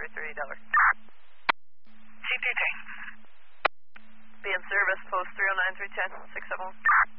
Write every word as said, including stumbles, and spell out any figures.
for thirty dollars. C T T. Be in service, post three oh nine, three ten, six seven one.